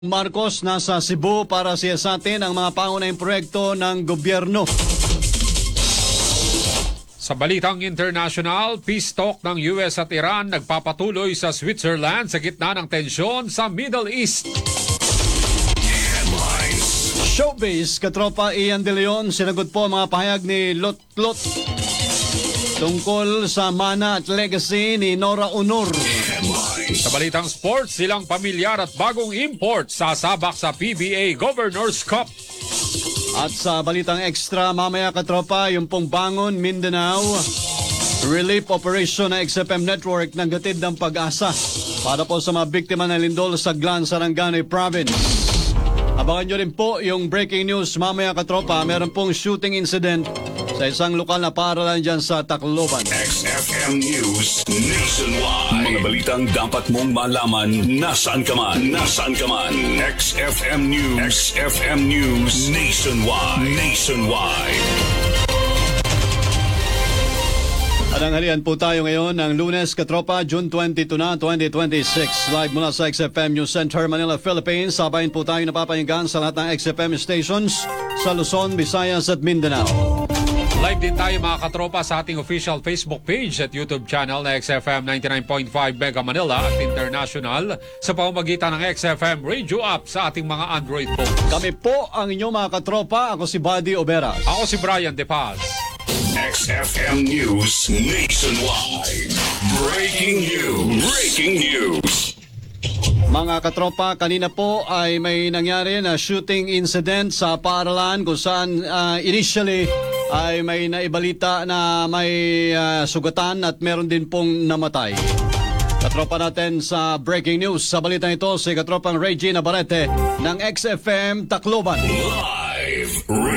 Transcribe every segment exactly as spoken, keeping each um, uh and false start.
Marcos nasa Cebu para siyasatin ang mga pangunahing proyekto ng gobyerno. Sa balitang international, peace talk ng U S at Iran nagpapatuloy sa Switzerland sa gitna ng tensyon sa Middle East. Showbiz, katropa Ian De Leon, sinagot po ang mga pahayag ni Lot Lot tungkol sa mana at legacy ni Nora Honor. Sa balitang sports, silang pamilyar at bagong import sasabak sa P B A Governors Cup. At sa balitang extra, mamaya katropa, yung pong Bangon Mindanao Relief Operation na X F M Network ng gatid ng pag-asa para po sa mga biktima ng lindol sa Glan, Sarangani Province. Abangan nyo rin po yung breaking news mamaya katropa, meron pong shooting incident sa isang lokal na paaralan dyan sa Tacloban. X F M News Nationwide. Mga balitang dapat mong malaman nasaan ka man. Nasaan ka man. X F M News. X F M News Nationwide. Nationwide. Ananghalian po tayo ngayon ng Lunes, katropa, June twenty-two na, twenty twenty-six. Live mula sa X F M News Center, Manila, Philippines. Sabayin po tayo napapahinggan sa lahat ng X F M stations sa Luzon, Visayas at Mindanao. Live din tayo mga katropa sa ating official Facebook page at YouTube channel na X F M ninety-nine point five Mega Manila at International sa pamamagitan ng X F M Radio app sa ating mga Android phones. Kami po ang inyong mga katropa. Ako si Buddy Oberas. Ako si Brian De Paz. X F M News Nationwide. Breaking news. Breaking news. Mga katropa, kanina po ay may nangyari na shooting incident sa paaralan kung saan uh, initially ay may naibalita na may uh, sugatan at meron din pong namatay. Katropa natin sa breaking news. Sa balita ito, si katropang Reggie Navarrete ng X F M Tacloban. Live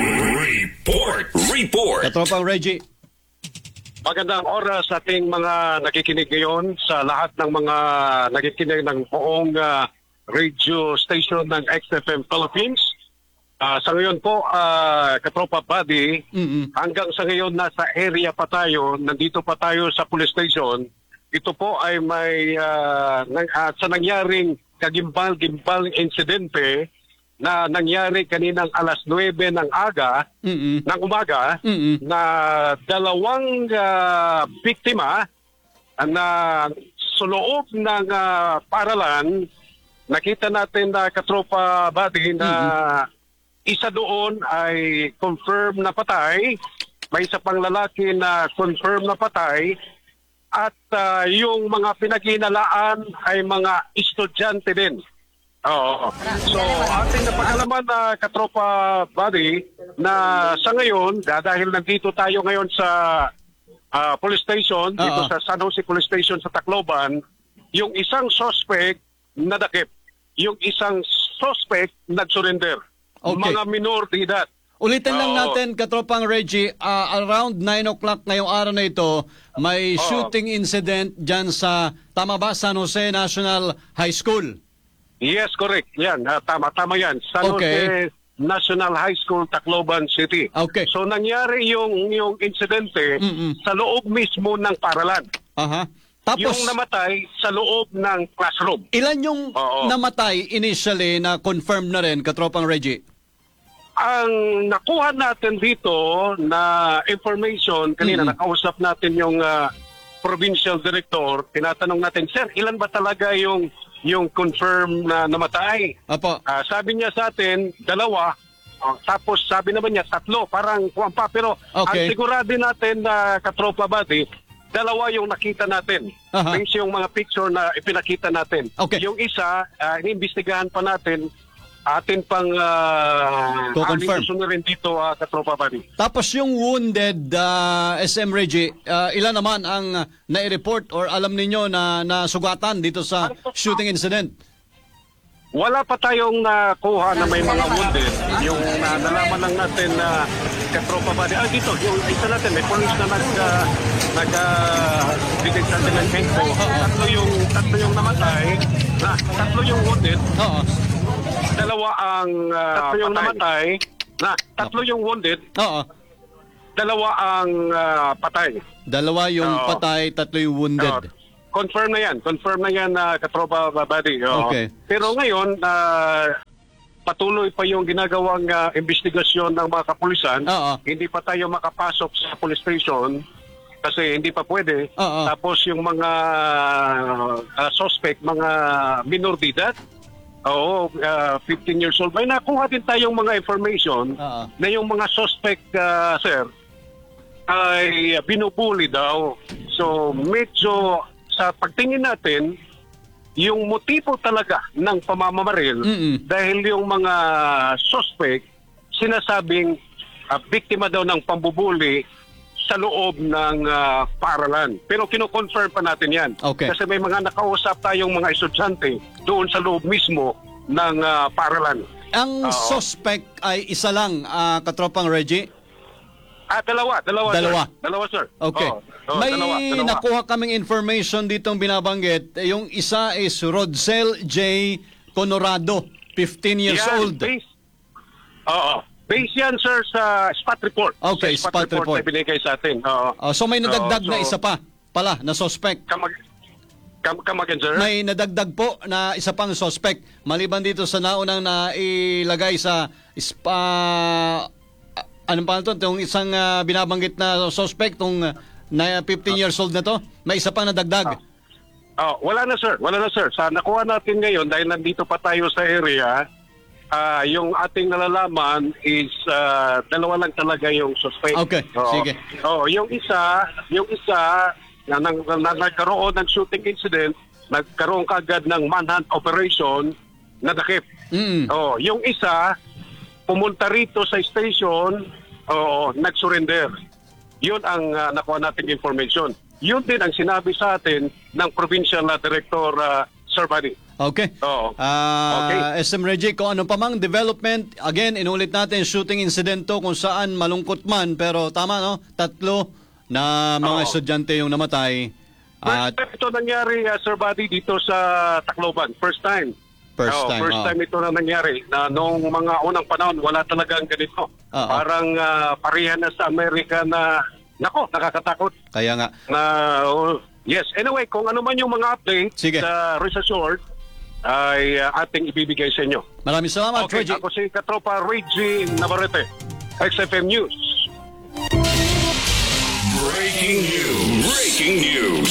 report. Report. Katropang Reggie. Magandang oras sa ating mga nakikinig ngayon sa lahat ng mga nakikinig ng buong uh, radio station ng X F M Philippines. Uh, sa ngayon po, uh, Katropa Buddy, mm-hmm. hanggang sa ngayon nasa area pa tayo, nandito pa tayo sa police station. Ito po ay may uh, nang, uh, sa nangyaring kagimbal-gimbal insidente na nangyari kaninang alas nuwebe ng aga, mm-hmm. ng umaga, mm-hmm. na dalawang uh, biktima na sa loob ng uh, paralan, nakita natin na Katropa Buddy na mm-hmm. isa doon ay confirm na patay, may isa pang lalaki na confirm na patay, at uh, yung mga pinaghinalaan ay mga estudyante din. Oo. So, ating napag-alaman na uh, Katropa Buddy na sa ngayon, dahil nandito tayo ngayon sa uh, police station, uh-oh. dito sa San Jose Police Station sa Tacloban, yung isang suspect nadakip, yung isang suspect nag-surrender. Okay. Mga minor de edad. Ulitin lang uh, natin, katropang Reggie, uh, around nine o'clock ngayong araw na ito, may uh, shooting incident dyan sa, tama ba, San Jose National High School? Yes, correct. Yan, uh, tama, tama yan. San okay. Jose National High School, Tacloban City. Okay. So nangyari yung, yung insidente Mm-mm. sa loob mismo ng paralan. Aha. Tapos, yung namatay sa loob ng classroom. Ilan yung Oo. namatay initially na confirmed na rin, katropang Reggie? Ang nakuha natin dito na information, kanina mm-hmm. nakausap natin yung uh, provincial director, tinatanong natin, Sir, ilan ba talaga yung yung confirm na namatay? Apo. Uh, sabi niya sa atin, dalawa. Uh, tapos sabi naman niya, tatlo. Parang kuwampa. Pero okay. ang sigurado natin na uh, Katropa Buddy, dalawa yung nakita natin. Uh-huh. Based yung mga picture na ipinakita natin. Okay. Yung isa, uh, iniimbestigahan pa natin, atin pang uh, confirm rin dito, uh, Katropa Buddy. Tapos yung wounded, uh, S M Reggie, uh, ilan naman ang uh, nai-report or alam ninyo na nasugatan dito sa shooting incident? Wala pa tayong nakuha na may mga wounded. Yung uh, nalaman lang natin na uh, Katropa Buddy. Ah, dito, yung isa natin, may police na nag uh, nag uh, bigay sa atin ng info. Tatlo yung, tatlo yung namatay, na, tatlo yung wounded. Oo. Dalawa ang uh, tatlo yung patay. namatay, na tatlo yung wounded. Oo. Dalawa ang uh, patay. Dalawa yung uh, patay, tatlo yung wounded. confirm na yan. Confirm na yan, uh, katropa buddy. Oo. Okay. Pero ngayon, uh, patuloy pa yung ginagawang uh, investigasyon ng mga kapulisan. Oo. Hindi pa tayo makapasok sa police station kasi hindi pa pwede. Oo. Tapos yung mga uh, suspect, mga minor de edad, oo, uh, fifteen years old. May nakuha din tayong mga information Oo. na yung mga suspect, uh, sir, ay binubuli daw. So medyo sa pagtingin natin, yung motibo talaga ng pamamamaril Mm-mm. dahil yung mga suspect sinasabing uh, biktima daw ng pambubuli sa loob ng uh, paaralan. Pero kino-confirm pa natin yan. Okay. Kasi may mga nakausap tayong mga estudyante doon sa loob mismo ng uh, paaralan. Ang Oo. suspect ay isa lang, ah, katropang Reggie? Ah, dalawa. Dalawa, Dalawa. sir. Dalawa, sir. Okay. Oo. Oo, May dalawa, dalawa. nakuha kaming information ditong binabanggit. Yung isa is Rodsel J. Conorado, fifteen years Yan, old. Base, oo. Base yan, sir, sa spot report. Okay, sa spot report. na binigay sa atin. Oo. Oh, so may nadagdag Oo, na so, isa pa pala na suspect. Kamag, kam, kamagin, sir? May nadagdag po na isa pang suspect maliban dito sa naunang na ilagay sa spa anong pa ito? Itong isang ah, binabanggit na suspect, itong ah, na fifteen years old na to, may isa pang nadagdag. Oh, wala na, sir. Wala na, sir. Sa nakuha natin ngayon, dahil nandito pa tayo sa area, ah, yung ating nalalaman is ah, dalawa lang talaga yung suspect. Okay, Oo. sige. Oh, yung isa, yung isa na, na, na, nagkaroon ng shooting incident, nagkaroon kagad ng manhunt operation na dakip. Mm. Oh, yung isa pumunta rito sa station, oh, nag-surrender. Yun ang ah, nakuha nating information. Yun din ang sinabi sa atin ng Provincial uh, Director uh, Sir Buddy. Okay. Oo. Ah, Okay. S M Reggie, kung ano pa mang development, again, inulit natin shooting incident to kung saan malungkot man, pero tama, no? Tatlo na mga Oo. estudyante yung namatay. At At ito nangyari, uh, Sir Buddy, dito sa Tacloban. First time. First Oo, time, First oo. time ito na nangyari. Na noong mga unang panahon, wala talagang ganito. Oo. Parang uh, pareha na sa Amerika na, nako, nakakatakot. kaya nga, Na, oh, yes. Anyway, kung ano man yung mga update Sige. sa Risa Short, ay uh, ating ibibigay sa inyo. maraming salamat, Okay, Reggie. ako si Katropa Reggie Navarrete, X F M News. Breaking news. Breaking news.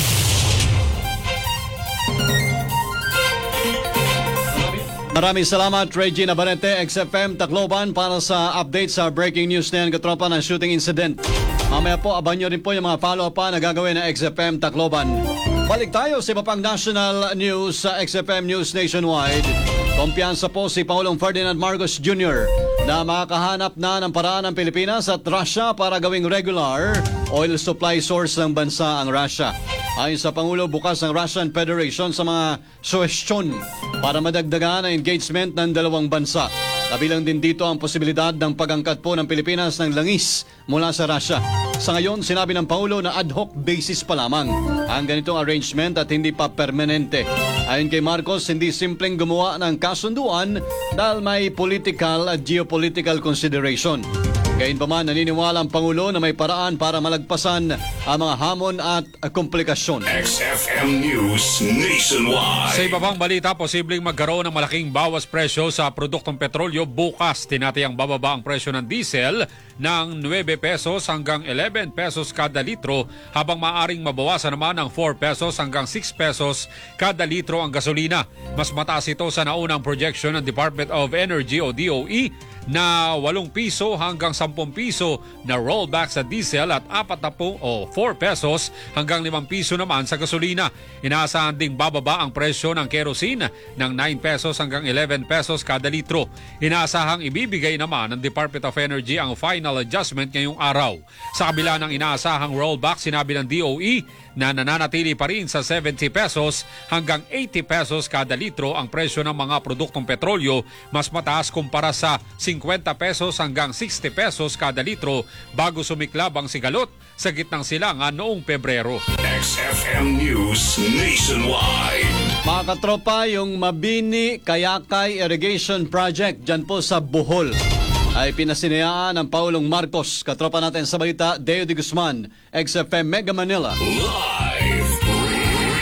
Maraming salamat, Reggie Navarrete, X F M Tacloban, para sa update sa breaking news na yan, katropa, ng shooting incident. Mamaya po, abangan nyo rin po yung mga follow-up pa na gagawin ng X F M Tacloban. Balik tayo sa iba pang national news sa X F M News Nationwide. Kumpiyansa po si Pangulong Ferdinand Marcos Junior na makakahanap na ng paraan ng Pilipinas at Russia para gawing regular oil supply source ng bansa ang Russia. Ayon sa Pangulo, bukas ang Russian Federation sa mga suwestyon para madagdagan ang engagement ng dalawang bansa. Kabilang din dito ang posibilidad ng pag-angkat po ng Pilipinas ng langis mula sa Russia. Sa ngayon, sinabi ng Pangulo na ad hoc basis pa lamang ang ganitong arrangement at hindi pa permanente. Ayon kay Marcos, hindi simpleng gumawa ng kasunduan dahil may political at geopolitical consideration. Gayunpaman, naniniwala ang Pangulo na may paraan para malagpasan ang mga hamon at komplikasyon. X F M News Nationwide. Sa iba pang balita, posibleng magkaroon ng malaking bawas presyo sa produktong petrolyo bukas. Tinatayang bababa ang presyo ng diesel ng nine pesos hanggang eleven pesos kada litro, habang maaring mabawasan naman ng four pesos hanggang six pesos kada litro ang gasolina. Mas mataas ito sa naunang projection ng Department of Energy o D O E na eight piso hanggang ten piso na rollback sa diesel at four o four pesos hanggang five piso naman sa gasolina. Inaasahan ding bababa ang presyo ng kerosene ng nine pesos hanggang eleven pesos kada litro. Inaasahang ibibigay naman ng Department of Energy ang final adjustment ngayong araw. Sa kabila ng inaasahang rollback, sinabi ng D O E na nananatili pa rin sa seventy pesos hanggang eighty pesos kada litro ang presyo ng mga produktong petrolyo, mas mataas kumpara sa fifty pesos hanggang sixty pesos kada litro bago sumiklab ang sigalot sa gitnang silangan noong Pebrero. X F M News Nationwide. Mga katropa, yung Mabini Kayakay Irrigation Project dyan po sa Bohol ay pinasinayaan ng Pangulong Marcos. Katropa natin sa balita, Deo de Guzman, X F M Mega Manila. Live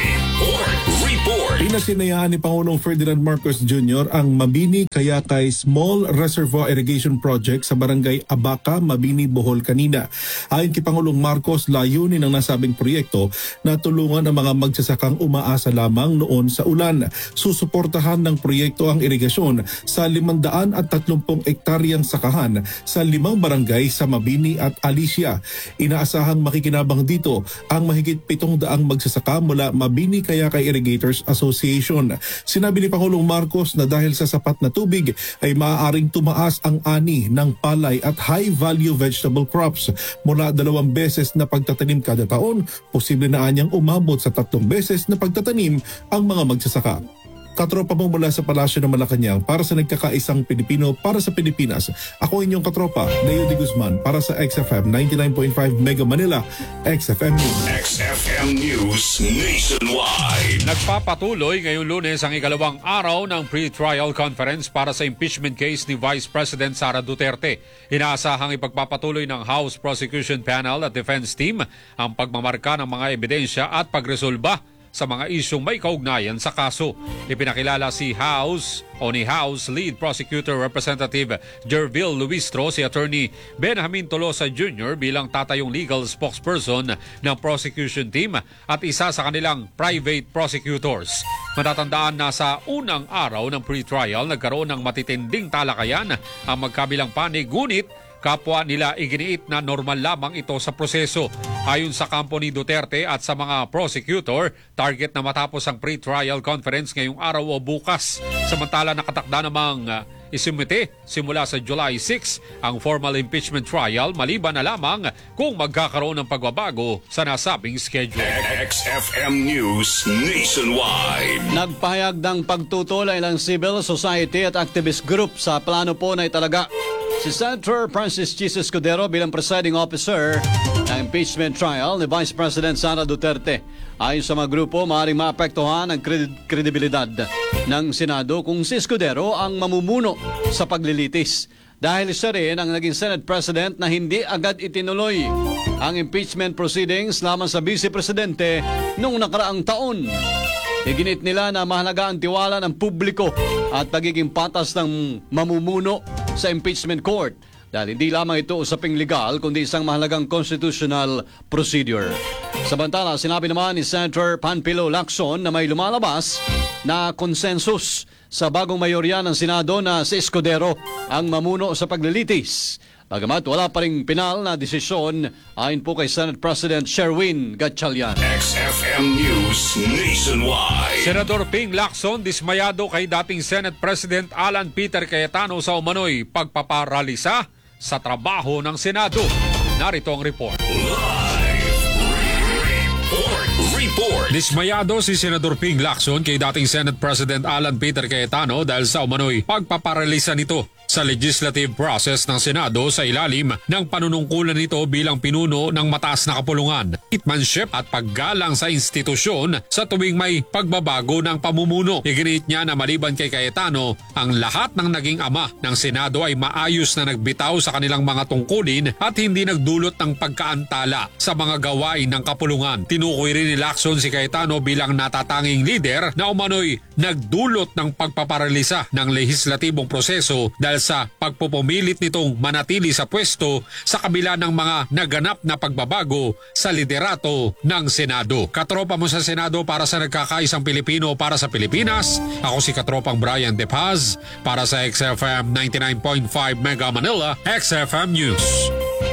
Ipinasinayaan ni Pangulong Ferdinand Marcos Junior ang Mabini Kayakay Small Reservoir Irrigation Project sa Barangay Abaca, Mabini, Bohol kanina. Ayon kay Pangulong Marcos, layunin ng nasabing proyekto na tulungan ang mga magsasakang umaasa lamang noon sa ulan. Susuportahan ng proyekto ang irigasyon sa limandaan at tatlumpung ektaryang sakahan sa limang barangay sa Mabini at Alicia. Inaasahang makikinabang dito ang mahigit pitong daang magsasaka mula Mabini Kayakay Irrigators Association. Sinabi ni Pangulong Marcos na dahil sa sapat na tubig ay maaaring tumaas ang ani ng palay at high-value vegetable crops. Mula dalawang beses na pagtatanim kada taon, posible na anyang umabot sa tatlong beses na pagtatanim ang mga magsasaka. Katropa mo mula sa Palasyo ng Malacanang para sa nagkakaisang Pilipino para sa Pilipinas. Ako inyong katropa, Leo de Guzman para sa X F M ninety-nine point five Mega Manila, X F M News. X F M News Nationwide. Nagpapatuloy ngayong Lunes ang ikalawang araw ng pre-trial conference para sa impeachment case ni Vice President Sara Duterte. Inaasahang ipagpapatuloy ng House Prosecution Panel at Defense Team ang pagmamarka ng mga ebidensya at pagresolba sa mga isyong may kaugnayan sa kaso. Ipinakilala si House o ni House Lead Prosecutor Representative Jervil Luistro si Attorney Benjamin Tolosa Junior bilang tatayong legal spokesperson ng prosecution team at isa sa kanilang private prosecutors. Matatandaan na sa unang araw ng pre-trial nagkaroon ng matitinding talakayan ang magkabilang panig, ngunit kapwa nila iginiit na normal lamang ito sa proseso. Ayon sa kampo ni Duterte at sa mga prosecutor, target na matapos ang pre-trial conference ngayong araw o bukas. Samantala nakatakda namang uh, isumite simula sa July sixth ang formal impeachment trial maliban na lamang kung magkakaroon ng pagbabago sa nasabing schedule. X F M News Nationwide. Nagpahayag ng pagtutol ang ilang civil society at activist group sa plano po na italaga si Senator Francis Chis Escudero bilang presiding officer ng impeachment trial ni Vice President Sara Duterte. Ayon sa mga grupo, maaaring maapektuhan ang kred- kredibilidad ng Senado kung si Escudero ang mamumuno sa paglilitis. Dahil siya rin ang naging Senate President na hindi agad itinuloy ang impeachment proceedings lamang sa Vice Presidente noong nakaraang taon. Iginit nila na mahalaga ang tiwala ng publiko at pagiging patas ng mamumuno sa impeachment court dahil hindi lamang ito usaping legal kundi isang mahalagang constitutional procedure. Samantala, sinabi naman ni Senator Panfilo Lacson na may lumalabas na consensus sa bagong mayorya ng Senado na si Escudero ang mamuno sa paglilitis. Bagamat wala pa ring pinal na desisyon ayon po kay Senate President Sherwin Gatchalian. X F M News Nationwide. Senador Ping Lacson dismayado kay dating Senate President Alan Peter Cayetano sa umano'y pagpaparalisa sa trabaho ng Senado. Narito ang report. Live report. Report. Dismayado si Senador Ping Lacson kay dating Senate President Alan Peter Cayetano dahil sa umano'y pagpaparalisa nito sa legislative process ng Senado sa ilalim ng panunungkulan nito bilang pinuno ng mataas na kapulungan, hitmanship at paggalang sa institusyon sa tuwing may pagbabago ng pamumuno. Iginiit niya na maliban kay Cayetano, ang lahat ng naging ama ng Senado ay maayos na nagbitaw sa kanilang mga tungkulin at hindi nagdulot ng pagkaantala sa mga gawain ng kapulungan. Tinukoy rin ni Lacson si Cayetano bilang natatanging leader na umano'y nagdulot ng pagpaparalisa ng lehislatibong proseso dahil sa pagpupumilit nitong manatili sa pwesto sa kabila ng mga naganap na pagbabago sa liderato ng Senado. Katropa mo sa Senado para sa nagkakaisang Pilipino para sa Pilipinas. Ako si Katropang Brian De Paz para sa X F M ninety-nine point five Mega Manila, X F M News.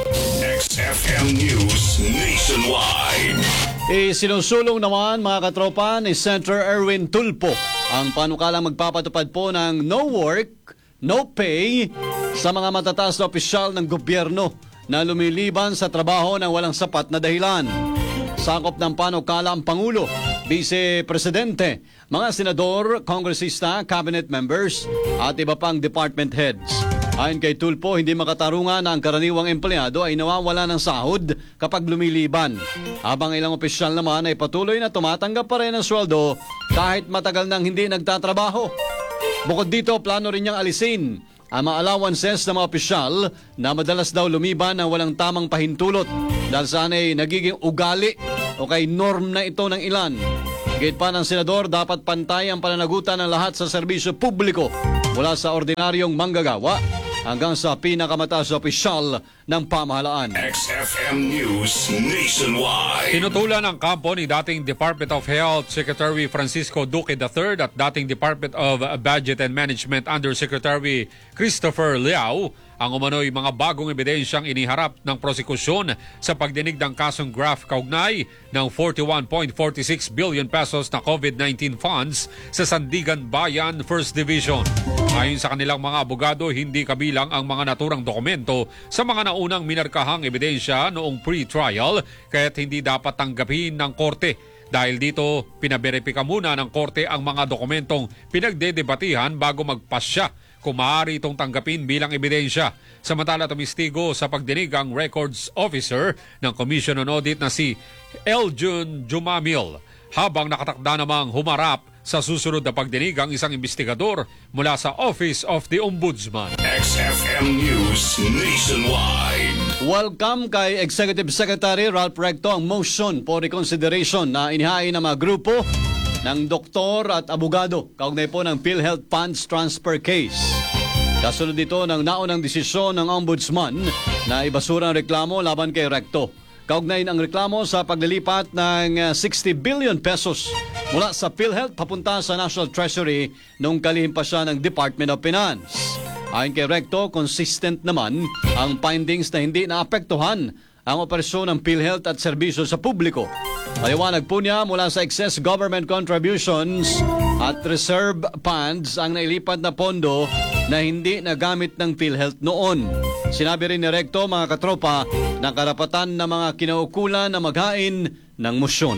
X F M News Nationwide. Isinusulong naman mga katropa ni Senator Erwin Tulfo ang panukalang magpapatupad po ng no work, no pay sa mga matataas na opisyal ng gobyerno na lumiliban sa trabaho ng walang sapat na dahilan. Sakop ng panukala ang Pangulo, Vice Presidente, mga senador, kongresista, cabinet members at iba pang department heads. Ayon kay Tulfo, hindi makatarungan na ang karaniwang empleyado ay nawawala ng sahod kapag lumiliban. Habang ilang opisyal naman ay patuloy na tumatanggap pa rin ng sweldo kahit matagal nang hindi nagtatrabaho. Bukod dito, plano rin niyang alisin ang mga allowances ng mga opisyal na madalas daw lumiban ng walang tamang pahintulot dahil saan ay nagiging ugali o kay norm na ito ng ilan. Gate pa ng senador, dapat pantay ang pananagutan ng lahat sa serbisyo publiko mula sa ordinaryong manggagawa hanggang sa pinakamataas na opisyal ng pamahalaan. X F M News Nationwide. Tinutulan ang kampo ni dating Department of Health Secretary Francisco Duque the third at dating Department of Budget and Management Undersecretary Christopher Liao ang umano'y mga bagong ebidensyang iniharap ng prosekusyon sa pagdinig ng kasong graft kaugnay ng forty-one point four six billion pesos na COVID nineteen funds sa Sandigan Bayan First Division. Ayon sa kanilang mga abogado, hindi kabilang ang mga naturang dokumento sa mga naunang minarkahang ebidensya noong pre-trial kaya't hindi dapat tanggapin ng korte. Dahil dito, pinaberipika muna ng korte ang mga dokumentong pinagdedebatihan bago magpasya kung maaari itong tanggapin bilang ebidensya. Samantala, tumistigo sa pagdinig ang records officer ng Commission on Audit na si Eljun Jumamil habang nakatakda namang humarap sa susunod na pagdinig ang isang investigador mula sa Office of the Ombudsman. X F M News Nationwide. Welcome kay Executive Secretary Ralph Recto ang motion for reconsideration na inihain ng mga grupo ng doktor at abogado kaugnay po ng PhilHealth Funds Transfer Case. Kasunod dito ng naunang desisyon ng Ombudsman na ibasura ang reklamo laban kay Recto. Kaugnay ng reklamo sa paglilipat ng sixty billion pesos mula sa PhilHealth papunta sa National Treasury nung kalihim pa siya ng Department of Finance. Ayon kay Recto, consistent naman ang findings na hindi naapektuhan ang operasyon ng PhilHealth at serbisyo sa publiko. Paliwanag po niya mula sa excess government contributions at reserve funds ang nailipat na pondo na hindi nagamit ng PhilHealth noon. Sinabi rin ni Recto, mga katropa, na karapatan ng mga kinaukulan na maghain ng motion.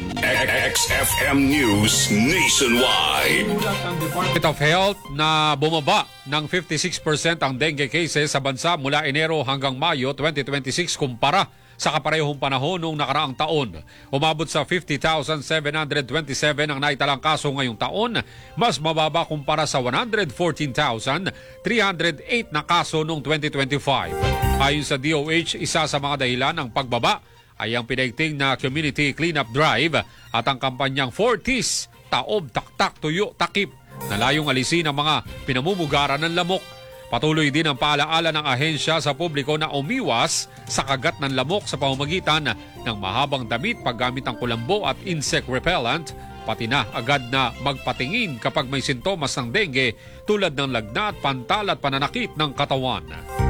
X F M News Nationwide. Department of Health na bumaba ng fifty-six percent ang dengue cases sa bansa mula Enero hanggang Mayo twenty twenty-six kumpara sa kaparehong panahon noong nakaraang taon. Umabot sa fifty thousand seven hundred twenty-seven ang naitalang kaso ngayong taon, mas mababa kumpara sa one hundred fourteen thousand three hundred eight na kaso noong twenty twenty-five. Ayon sa D O H, isa sa mga dahilan ng pagbaba ay ang pinaigting na community cleanup drive at ang kampanyang forties, taob, taktak, tuyo, takip na layong alisin ang mga pinamumugaran ng lamok. Patuloy din ang paalaala ng ahensya sa publiko na umiwas sa kagat ng lamok sa pamamagitan ng mahabang damit, paggamit ng kulambo at insect repellent, pati na agad na magpatingin kapag may sintomas ng dengue tulad ng lagnat, pantal at pananakit ng katawan.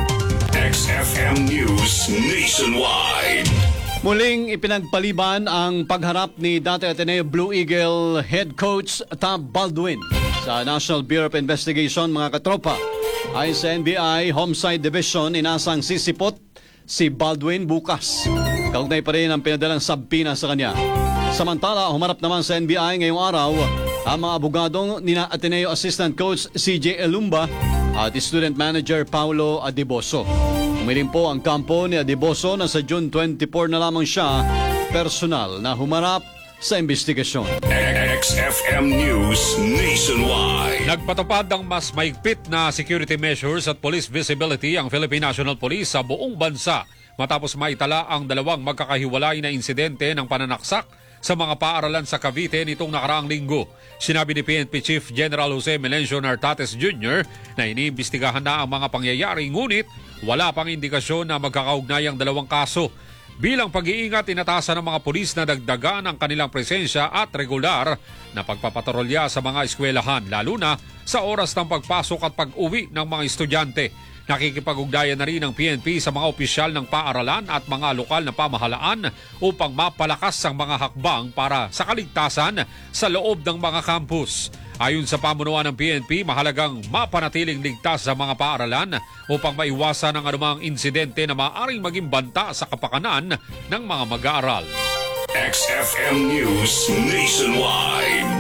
X F M News Nationwide. Muling ipinagpaliban ang pagharap ni dati Ateneo Blue Eagle head coach Tab Baldwin sa National Bureau of Investigation, mga katropa. Ayon sa N B I Homicide Division, inasang sisipot si Baldwin bukas. Kaugnay pa rin ang pinadalang sabpina sa kanya. Samantala, humarap naman sa N B I ngayong araw ang mga abogadong nina Ateneo Assistant Coach C J Elumba at Student Manager Paulo Adiboso. Umiling po ang kampo ni Adiboso na sa June twenty-four na lamang siya personal na humarap sa investigasyon. X F M News Nationwide. Nagpatupad ng mas maigpit na security measures at police visibility ang Philippine National Police sa buong bansa matapos maitala ang dalawang magkakahiwalay na insidente ng pananaksak sa mga paaralan sa Cavite nitong nakaraang linggo. Sinabi ni P N P Chief General Jose Melencio Nartates Junior na iniimbestigahan na ang mga pangyayari, ngunit wala pang indikasyon na magkakaugnay ang dalawang kaso. Bilang pag-iingat, inatasan ng mga pulis na dagdagan ang kanilang presensya at regular na pagpapatrolya sa mga eskwelahan, lalo na sa oras ng pagpasok at pag-uwi ng mga estudyante. Nakikipag-ugnayan na rin ang P N P sa mga opisyal ng paaralan at mga lokal na pamahalaan upang mapalakas ang mga hakbang para sa kaligtasan sa loob ng mga campus. Ayon sa pamunuan ng P N P, mahalagang mapanatiling ligtas sa mga paaralan upang maiwasan ang anumang insidente na maaaring maging banta sa kapakanan ng mga mag-aaral. X F M News Nationwide.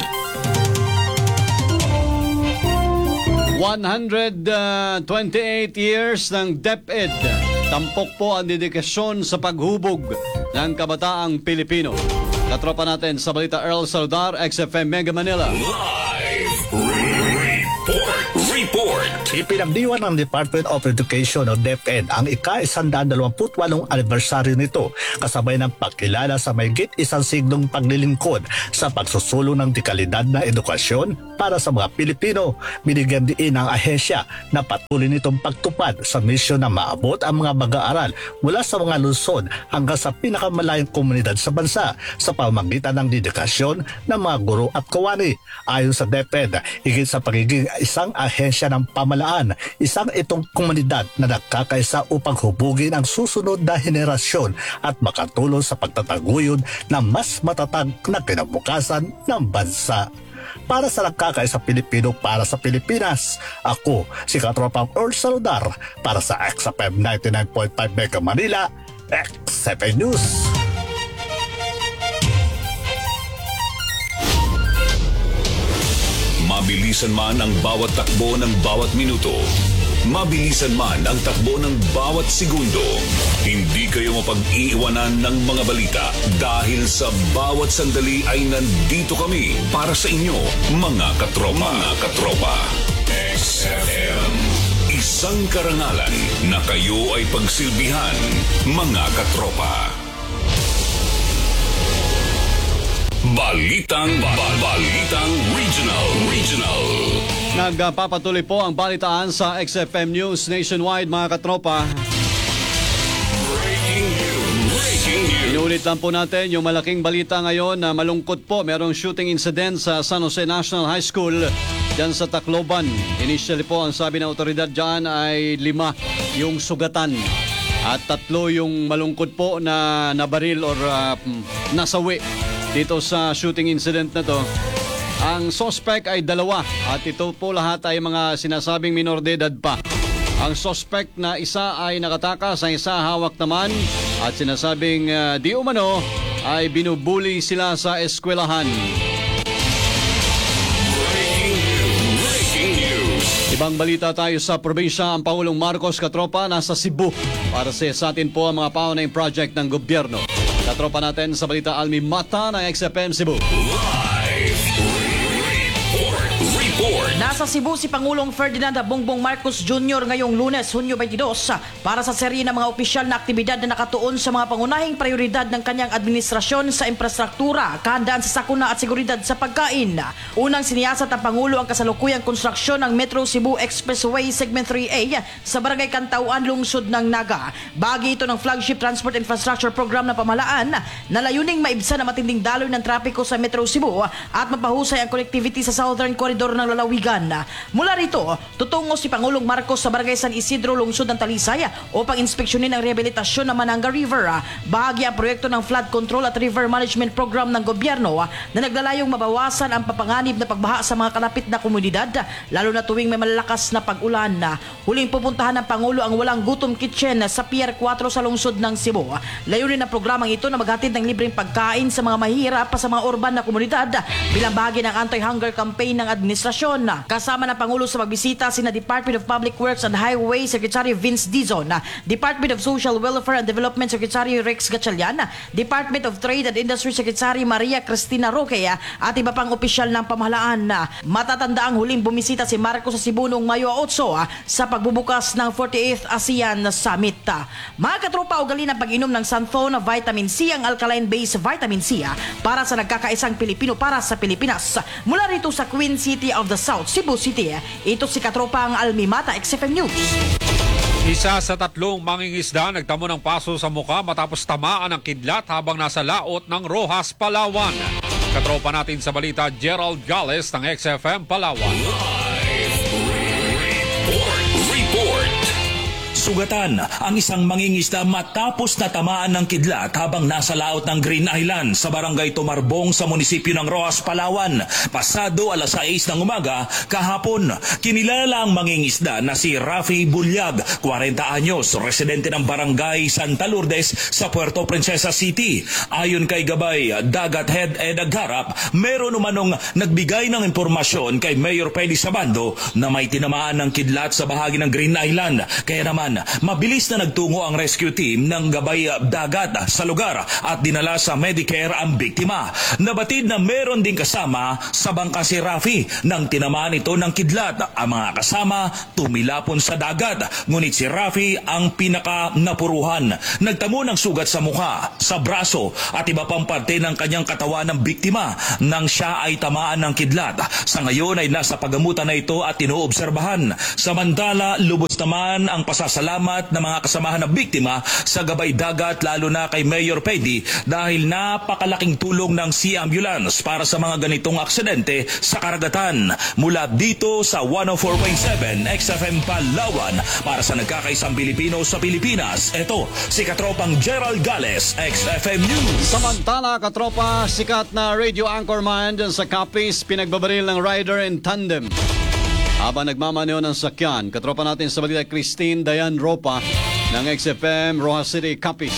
one hundred twenty-eight years ng DepEd. Tampok po ang dedikasyon sa paghubog ng kabataang Pilipino. Katropa natin sa balita, Earl Saludar, X F M Mega Manila. Live report. Report. Report. Ipinagdiwan ng Department of Education o DepEd ang ika-isang daan dalawampu't walong anibersaryo nito kasabay ng pagkilala sa mahigit isang siglong paglilingkod sa pagsusulong ng dekalidad na edukasyon para sa mga Pilipino. Binigyan din ang ahensya na patuloy nitong pagtupad sa misyon na maabot ang mga mag-aaral mula sa mga lungsod hanggang sa pinakamalayong komunidad sa bansa sa pamamagitan ng dedikasyon ng mga guro at kawani. Ayon sa DepEd, higit sa pagiging isang ahensya ng pamalaan, isang itong komunidad na nagkakaisa upang hubugin ang susunod na henerasyon at makatulong sa pagtataguyod ng mas matatag na kinabukasan ng bansa. Para sa nagkakaisa Pilipino para sa Pilipinas, ako si Katropang Earl Saludar para sa X F M ninety-nine point five Mega Manila, X F M News. Mabilisan man ang bawat takbo ng bawat minuto, mabilisan man ang takbo ng bawat segundo, hindi kayo mapag-iiwanan ng mga balita dahil sa bawat sandali ay nandito kami para sa inyo, mga katropa. Mga katropa. X F M. Isang karangalan na kayo ay pagsilbihan, mga katropa. Balitang ba- Balitang Regional Regional. Nagpapatuloy po ang balitaan sa X F M News Nationwide, mga katropa. Breaking news. Breaking news. Inulit lang po natin yung malaking balita ngayon na malungkot po. Merong shooting incident sa San Jose National High School dyan sa Tacloban. Initially po ang sabi ng otoridad dyan ay lima yung sugatan at tatlo yung malungkot po na nabaril or uh, nasawi dito sa shooting incident na to. Ang suspect ay dalawa at ito po lahat ay mga sinasabing minor de edad pa. Ang suspect na isa ay nakatakas, ang isa hawak naman at sinasabing uh, di umano ay binubuli sila sa eskwelahan. Breaking news. Breaking news. Ibang balita tayo sa probinsya. Ang Pangulong Marcos, katropa, nasa Cebu para sa atin po ang mga paunahing project ng gobyerno. Katropa natin sa balita Almi Mata ng X F M Cebu. Live report. Report. Nasa Cebu si Pangulong Ferdinand Bongbong Marcos Junior ngayong Lunes, Hunyo twenty-dos para sa serye ng mga opisyal na aktibidad na nakatuon sa mga pangunahing prioridad ng kanyang administrasyon sa infrastruktura, kahandaan sa sakuna at seguridad sa pagkain. Unang siniyasat ng Pangulo ang kasalukuyang konstruksyon ng Metro Cebu Expressway Segment three A sa Barangay Kantauan, lungsod ng Naga. Bahagi ito ng flagship transport infrastructure program ng pamahalaan na layuning maibsan ang matinding daloy ng trapiko sa Metro Cebu at mapahusay ang connectivity sa Southern Corridor ng lalawigan. Mula rito, tutungo si Pangulong Marcos sa Barangay San Isidro, lungsod ng Talisay upang inspeksyonin ang rehabilitasyon ng Mananga River. Bahagi ang proyekto ng flood control at river management program ng gobyerno na naglalayong mabawasan ang papanganib na pagbaha sa mga kalapit na komunidad, lalo na tuwing may malalakas na pag-ulan. Huling pupuntahan ng Pangulo ang Walang Gutom Kitchen sa Pier four sa lungsod ng Cebu. Layunin ng programang ito na maghatid ng libreng pagkain sa mga mahihirap pa sa mga urban na komunidad bilang bahagi ng anti-hunger campaign ng administrasyon. Kasama ng Pangulo sa pagbisita sina Department of Public Works and Highway Secretary Vince Dizon, Department of Social Welfare and Development Secretary Rex Gatchalian, Department of Trade and Industry Secretary Maria Cristina Roque at iba pang opisyal ng pamahalaan. Matatanda ang huling bumisita si Marcos sa Cebu noong Mayo eight sa pagbubukas ng forty-eighth ASEAN Summit. Mga katropa, ugali ng pag-inom ng Santhone Vitamin C, ang alkaline-based vitamin C para sa nagkakaisang Pilipino para sa Pilipinas. Mula rito sa Queen City of the South, Cebu City, ito si katropa ang Almi Mata, X F M News. Isa sa tatlong mangingisda nagtamo ng paso sa muka matapos tamaan ng kidlat habang nasa laot ng Rojas, Palawan. Katropa natin sa balita, Gerald Gales ng X F M Palawan. Live report. Report. Sugatan ang isang mangingisda matapos natamaan ng kidlat habang nasa laot ng Green Island sa barangay Tumarbong sa munisipyo ng Rojas, Palawan. Pasado alas sais ng umaga kahapon, kinilala ang mangingisda na si Rafi Bulyag, forty anyos, residente ng barangay Santa Lourdes sa Puerto Princesa City. Ayon kay Gabay Dagat Head Ed Agharap, meron umanong nagbigay ng impormasyon kay Mayor Peli Sabando na may tinamaan ng kidlat sa bahagi ng Green Island. Kaya naman Gabaldon. Mabilis na nagtungo ang rescue team ng gabay dagat sa lugar at dinala sa Medicare ang biktima. Nabatid na meron din kasama sa bangka si Rafi nang tinamaan ito ng kidlat. Ang mga kasama tumilapon sa dagat, ngunit si Rafi ang pinaka napuruhan. Nagtamo ng sugat sa mukha, sa braso at iba pang parte ng kanyang katawan ng biktima nang siya ay tamaan ng kidlat. Sa ngayon ay nasa pagamutan na ito at inoobserbahan. Samantala, lubos naman ang pasasalamat ng mga kasamahan ng biktima sa gabay dagat, lalo na kay Mayor Pedy dahil napakalaking tulong ng Sea Ambulance para sa mga ganitong aksidente sa karagatan. Mula dito sa one oh four point seven X F M Palawan para sa nagkakaisang Pilipino sa Pilipinas, ito si Katropang Gerald Gales, X F M News. Samantala, katropa, sikat na radio anchorman dyan sa Capiz, pinagbabaril ng rider in tandem. Habang nagmamaneo ng sakyan, katropa natin sa balita Christine Dayan Ropa ng X F M Rojas City, Capiz.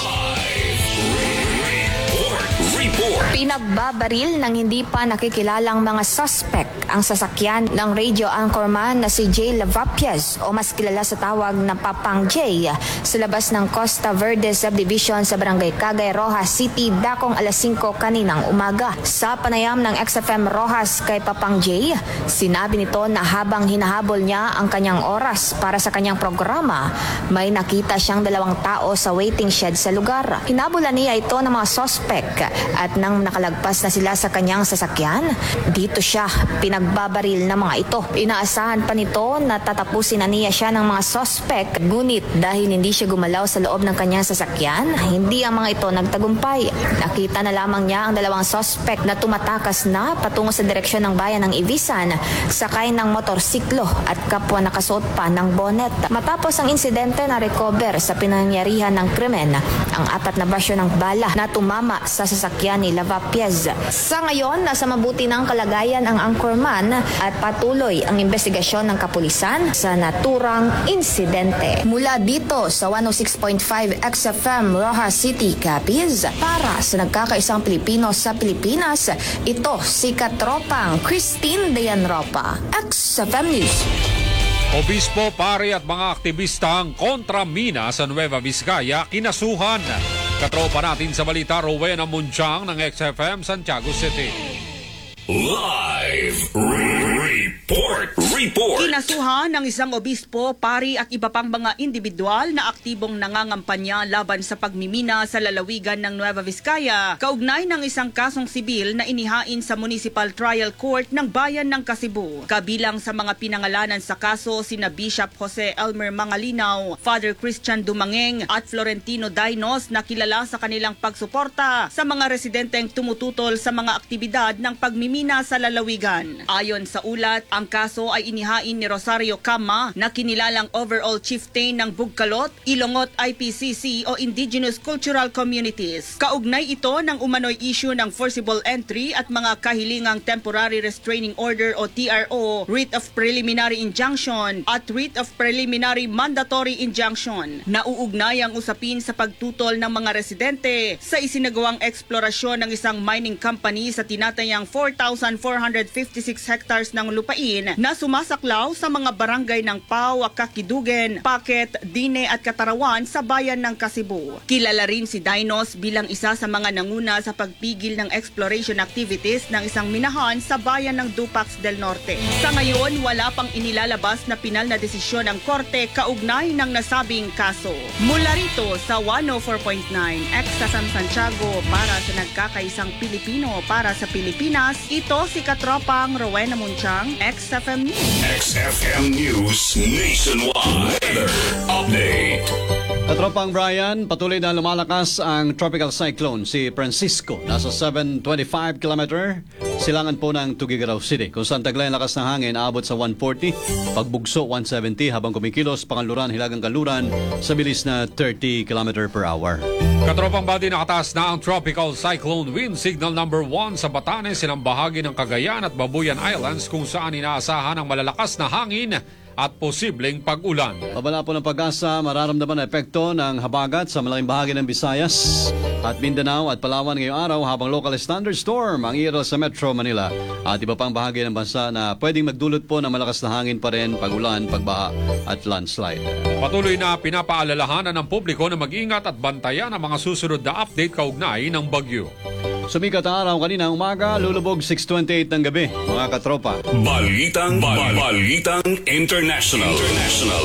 Pinagbabaril ng hindi pa nakikilalang mga suspect ang sasakyan ng radio anchorman na si Jay Lavapias o mas kilala sa tawag na Papang Jay sa labas ng Costa Verde Subdivision sa Barangay Cagay, Rojas City, dakong alas singko kaninang umaga. Sa panayam ng X F M Rojas kay Papang Jay, sinabi nito na habang hinahabol niya ang kanyang oras para sa kanyang programa, may nakita siyang dalawang tao sa waiting shed sa lugar. Hinabulan niya ito ng mga suspect at nang nakalagpas na sila sa kanyang sasakyan, dito siya pinagbabaril ng mga ito. Inaasahan pa nito na tatapusin na niya siya ng mga suspect, ngunit dahil hindi siya gumalaw sa loob ng kanyang sasakyan, hindi ang mga ito nagtagumpay. Nakita na lamang niya ang dalawang suspect na tumatakas na patungo sa direksyon ng bayan ng Ibisan, sakay ng motorsiklo at kapwa nakasuot pa ng bonnet. Matapos ang insidente na recover sa pinangyarihan ng krimen ang apat na basyo ng bala na tumama sa sasakyan ni Lavapias. Sa ngayon, nasa mabuti ng kalagayan ang anchorman at patuloy ang investigasyon ng kapulisan sa naturang insidente. Mula dito sa one oh six point five X F M Rojas City, Capiz, para sa nagkakaisang Pilipino sa Pilipinas, ito si Katropang Christine Dayan Ropa, X F M News. Obispo, pari at mga aktivistang kontra mina sa Nueva Vizcaya kinasuhan. Katropa natin sa balita, Rowena Munchang ng X F M Santiago City. Live report. Report. Kinasuhan ng isang obispo, pari at iba pang mga individual na aktibong nangangampanya laban sa pagmimina sa lalawigan ng Nueva Vizcaya, kaugnay ng isang kasong sibil na inihain sa Municipal Trial Court ng Bayan ng Kasibu. Kabilang sa mga pinangalanan sa kaso sina Bishop Jose Elmer Mangalinaw, Father Christian Dumangeng at Florentino Dainos na kilala sa kanilang pagsuporta sa mga residenteng tumututol sa mga aktibidad ng pagmimina sa lalawigan. Ayon sa ulat, ang kaso ay inihain ni Rosario Cama na kinilalang overall chieftain ng Bugkalot, Ilongot I P C C o Indigenous Cultural Communities. Kaugnay ito ng umano'y issue ng forcible entry at mga kahilingang temporary restraining order o T R O, writ of preliminary injunction at writ of preliminary mandatory injunction. Nauugnay ang usapin sa pagtutol ng mga residente sa isinagawang eksplorasyon ng isang mining company sa tinatayang four thousand four hundred fifty-six hectares ng lupain na sumasaklaw sa mga barangay ng Pau, Kakidugen, Paket, Dine at Katarawan sa bayan ng Kasibu. Kilala rin si Dainos bilang isa sa mga nanguna sa pagpigil ng exploration activities ng isang minahan sa bayan ng Dupax del Norte. Sa ngayon, wala pang inilalabas na pinal na desisyon ng korte kaugnay ng nasabing kaso. Mula rito sa one oh four point nine X F M Santiago para sa nagkakaisang Pilipino para sa Pilipinas, ito si Katropang Rowena Munchang, X F M News. X F M News Nationwide. Weather Update. Katropang Brian, patuloy na lumalakas ang tropical cyclone si Francisco. Nasa seven twenty-five kilometer silangan po ng Tuguegarao City, kung saan taglay ang lakas ng hangin aabot sa one forty, pagbugso one seventy, habang kumikilos panganluran hilagang kanluran sa bilis na thirty kilometer per hour. Katropang body, nakataas na ang tropical cyclone wind signal number one sa Batanes, silang bahagi ng Cagayan at Babuyan Islands, kung saan inaasahan ang malalakas na hangin at posibleng pag-ulan. Babala po ng pag-asa, mararamdaman ang epekto ng habagat sa malaking bahagi ng Visayas at Mindanao at Palawan ngayong araw habang local thunderstorm ang iral sa Metro Manila at iba pang bahagi ng bansa na pwedeng magdulot po ng malakas na hangin pa rin, pagulan, pagbaha at landslide. Patuloy na pinapaalalahanan ng publiko na mag-ingat at bantayan ang mga susunod na update kaugnay ng bagyo. Sumikat ang araw kanina umaga, lulubog six twenty-eight ng gabi, mga katropa. Balitang, bal- Balitang International. International.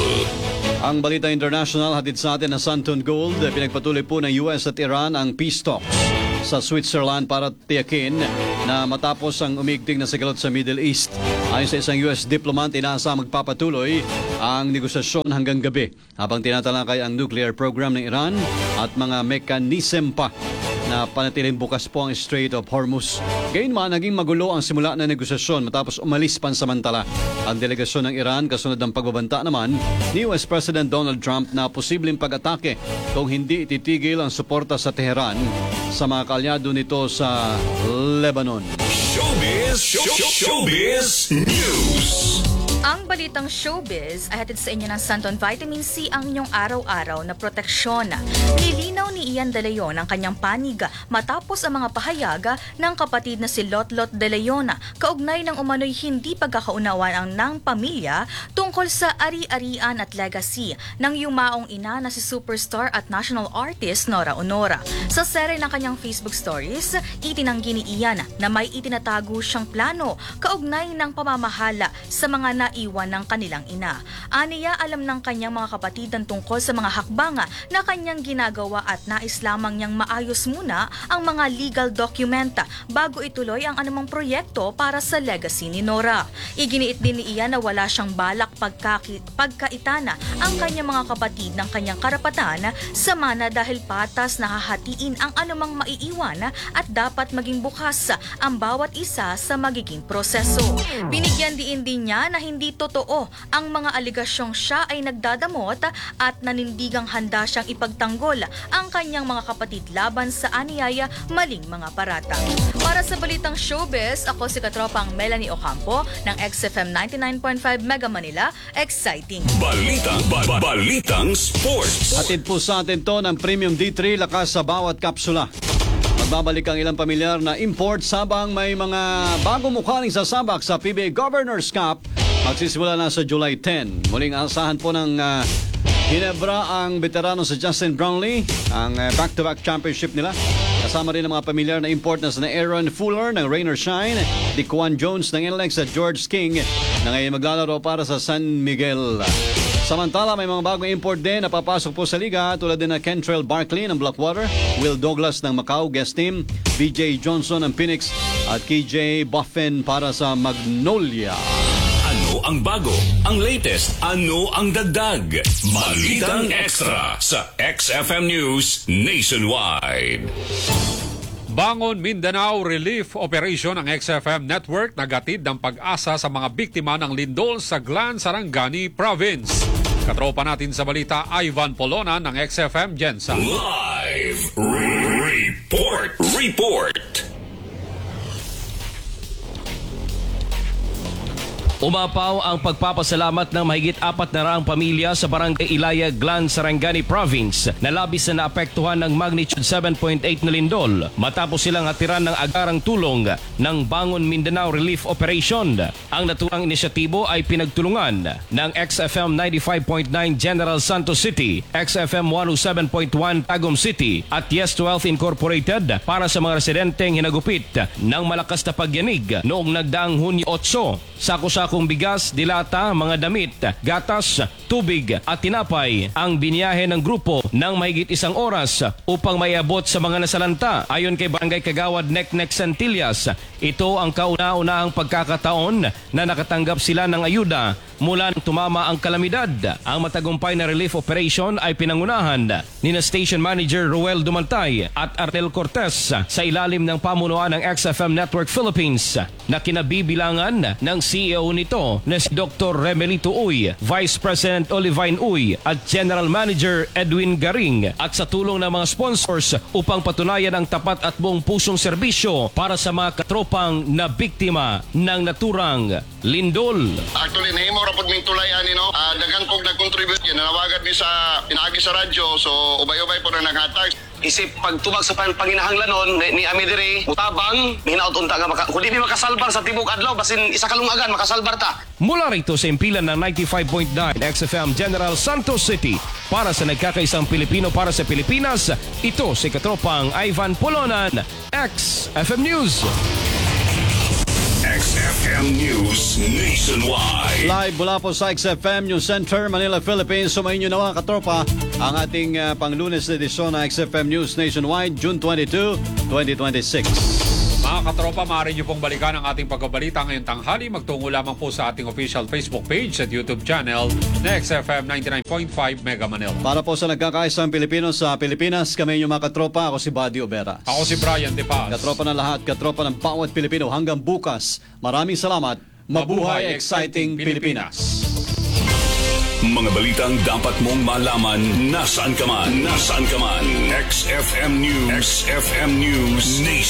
Ang Balita International hatid sa atin ng Santon Gold. Pinagpatuloy po ng U S at Iran ang peace talks sa Switzerland para tiyakin na matapos ang umiigting na sigalot sa Middle East. Ayon sa isang U S diplomat, inaasa magpapatuloy ang negosasyon hanggang gabi habang tinatalakay ang nuclear program ng Iran at mga mekanism pa na panatiling bukas po ang Strait of Hormuz. Gayunman, naging magulo ang simula ng negosasyon matapos umalis pansamantala ang delegasyon ng Iran kasunod ng pagbabanta naman ni U S President Donald Trump na posibleng pag-atake kung hindi ititigil ang suporta sa Tehran sa mga kaalyado nito sa Lebanon. Showbiz, show, showbiz news. Ang balitang showbiz ay hatid sa inyo ng Santon Vitamin C, ang inyong araw-araw na proteksyon. Nilinaw ni Ian De Leon ang kanyang panig matapos ang mga pahayag ng kapatid na si Lotlot De Leon kaugnay ng umano'y hindi pagkakaunawaan ang ng pamilya tungkol sa ari-arian at legacy ng yumaong ina na si superstar at national artist Nora Honora. Sa sere ng kanyang Facebook stories, itinanggi ni Ian na may itinatago siyang plano kaugnay ng pamamahala sa mga na iwan ng kanilang ina. Aniya, alam ng kanyang mga kapatid ang tungkol sa mga hakbanga na kanyang ginagawa at nais lamang niyang maayos muna ang mga legal dokumenta bago ituloy ang anumang proyekto para sa legacy ni Nora. Iginiit din ni Ian na wala siyang balak pagkaki- pagkaitana ang kanyang mga kapatid ng kanyang karapatan sa mana dahil patas na hahatiin ang anumang maiiwan at dapat maging bukas ang bawat isa sa magiging proseso. Binigyan diin din niya na hindi Hindi totoo ang mga aligasyong siya ay nagdadamot at nanindigang handa siyang ipagtanggol ang kanyang mga kapatid laban sa aniyaya maling mga paratang. Para sa balitang showbiz, ako si katropang Melanie Ocampo ng X F M ninety-nine point five Mega Manila. Exciting! Balitang, ba- ba- Balitang Sports. Hatid po sa atin to ng Premium D three, lakas sa bawat kapsula. Magbabalik ang ilang pamilyar na import sabang may mga bagong mukhaling sasabak sa P B A Governors Cup. Magsisimula na sa July tenth. Muling asahan po ng uh, Ginebra ang veterano sa Justin Brownlee, ang uh, back-to-back championship nila. Kasama rin ang mga pamilyar na import na sina Aaron Fuller ng Rain or Shine, Dequan Jones ng N L X at George King na ngayon maglalaro para sa San Miguel. Samantala, may mga bagong import din na papasok po sa liga tulad din na Kentrell Barkley ng Blackwater, Will Douglas ng Macau guest team, B J Johnson ng Phoenix at K J Buffen para sa Magnolia. Ano ang bago? Ang latest? Ano ang dagdag? Balitang Extra sa X F M News Nationwide. Bangon Mindanao Relief Operation ng X F M Network nagatid ng pag-asa sa mga biktima ng lindol sa Glan, Sarangani Province. Katropa natin sa balita, Ivan Polona ng X F M Gensa. Live report. Report. Umapaw ang pagpapasalamat ng mahigit apat na raang pamilya sa Barangay Ilaya, Glan, Sarangani Province na labis na naapektuhan ng magnitude seven point eight na lindol matapos silang hatiran ng agarang tulong ng Bangon Mindanao Relief Operation. Ang naturang inisyatibo ay pinagtulungan ng X F M ninety-five point nine General Santos City, X F M one oh seven point one Tagum City at Yes to Health Incorporated para sa mga residenteng hinagupit ng malakas na pagyanig noong nagdaang Hunyo eight. Sako-sakong bigas, dilata, mga damit, gatas, tubig at tinapay ang biniyahe ng grupo ng mahigit isang oras upang maiabot sa mga nasalanta. Ayon kay Barangay Kagawad Neknek Santillas, ito ang kauna-unahang pagkakataon na nakatanggap sila ng ayuda mula nang tumama ang kalamidad. Ang matagumpay na relief operation ay pinangunahan ni na Station Manager Ruel Dumantay at Arnel Cortez sa ilalim ng pamunuan ng X F M Network Philippines na kinabibilangan ng C E O nito na si Doctor Remelito Uy, Vice President Olivine Uy at General Manager Edwin Garing, at sa tulong ng mga sponsors upang patunayan ang tapat at buong pusong serbisyo para sa mga katropang na biktima ng naturang lindol. Actually, nahimo ra pud ming tulayan, no? Uh, daghang kog nag-contribute yun, nanawagan mi sa pinaagi sa radyo, so ubay-ubay po na naghatag. Isip pagtubag sa pan- panginahanglanon ni, ni Amidiri, mutabang, hinaut unta nga maka, kundi di makasalbar sa tibok adlaw, basin isa kalungagan, makasalbar ta. Mula rito sa impilan ng ninety-five point nine X F M General Santos City, para sa nagkakaisang Pilipino para sa Pilipinas, ito si Katropang Ivan Polonan, X F M News. X F M News Nationwide. Live mula po sa X F M News Center, Manila, Philippines. Sumayin nyo na mga katropa ang ating uh, panglunes na edisyon ng X F M News Nationwide, June twenty-second, twenty twenty-six. Mga katropa, maaari niyo pong balikan ang ating pagbabalita ngayong tanghali. Magtungo lamang po sa ating official Facebook page at YouTube channel na X F M ninety-nine point five Mega Manila. Para po sa nagkakaisang Pilipino sa Pilipinas, kami yung mga katropa. Ako si Buddy Obera. Ako si Brian De Paz. Katropa ng lahat, katropa ng bawat Pilipino. Hanggang bukas, maraming salamat. Mabuhay, exciting Pilipinas. Mga balitang dapat mong malaman nasaan ka man. Nasaan ka man. X F M News. X F M News Nation.